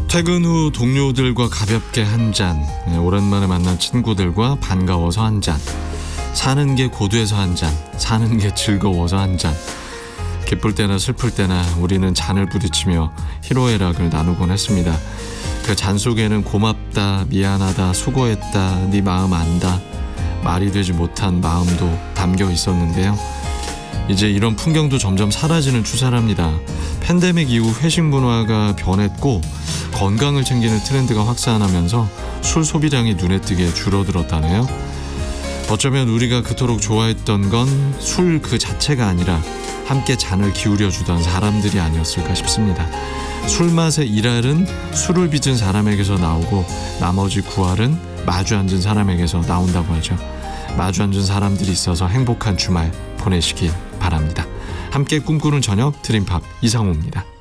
퇴근 후 동료들과 가볍게 한 잔, 오랜만에 만난 친구들과 반가워서 한 잔, 사는 게 고돼서 한 잔, 사는 게 즐거워서 한 잔. 기쁠 때나 슬플 때나 우리는 잔을 부딪히며 희로애락을 나누곤 했습니다. 그 잔 속에는 고맙다, 미안하다, 수고했다, 네 마음 안다, 말이 되지 못한 마음도 담겨 있었는데요. 이제 이런 풍경도 점점 사라지는 추세랍니다. 팬데믹 이후 회식 문화가 변했고 건강을 챙기는 트렌드가 확산하면서 술 소비량이 눈에 띄게 줄어들었다네요. 어쩌면 우리가 그토록 좋아했던 건 술 그 자체가 아니라 함께 잔을 기울여주던 사람들이 아니었을까 싶습니다. 술 맛의 일할은 술을 빚은 사람에게서 나오고 나머지 구할은 마주 앉은 사람에게서 나온다고 하죠. 마주 앉은 사람들이 있어서 행복한 주말 보내시길 바랍니다. 함께 꿈꾸는 저녁 드림팝 이상호입니다.